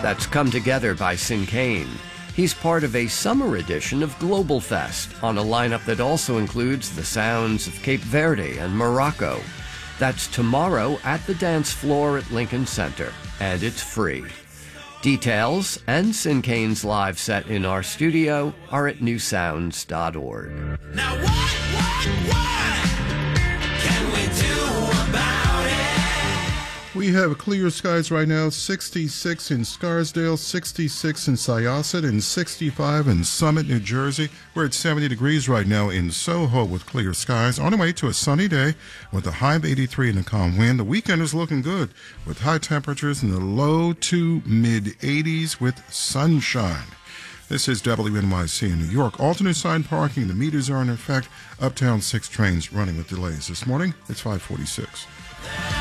that's come together by Syncane. He's part of a summer edition of Global Fest on a lineup that also includes the sounds of Cape Verde and Morocco. That's tomorrow at the dance floor at Lincoln Center, and it's free. Details and Syncane's live set in our studio are at newsounds.org. Now what can we do about it? We have clear skies right now, 66 in Scarsdale, 66 in Syosset, and 65 in Summit, New Jersey. We're at 70 degrees right now in Soho with clear skies. On the way to a sunny day with a high of 83 and a calm wind. The weekend is looking good with high temperatures in the low to mid 80s with sunshine. This is WNYC in New York. Alternate side parking. The meters are in effect. Uptown 6 trains running with delays. This morning, it's 5:46.